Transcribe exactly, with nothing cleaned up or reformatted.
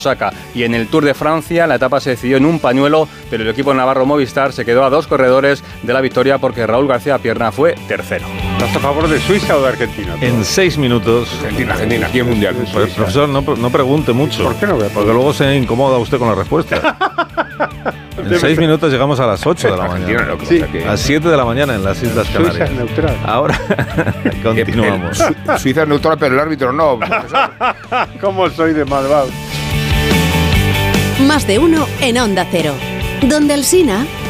Saca. Y en el Tour de Francia la etapa se decidió en un pañuelo, pero el equipo navarro Movistar se quedó a dos corredores de la victoria porque Raúl García Pierna fue tercero. ¿Estás a favor de Suiza o de Argentina? En seis minutos. Argentina, Argentina, aquí el mundial. Pues, profesor, no, no pregunte mucho. ¿Por qué no? Porque luego se incomoda usted con la respuesta. En seis minutos llegamos a las ocho de la mañana. No, Sí. que... A las siete de la mañana en las Islas Suiza Canarias. es neutral. Ahora continuamos. Su- Suiza es neutral, pero el árbitro no. ¿Cómo soy de malvado? Más de uno en Onda Cero. Donde Alsina.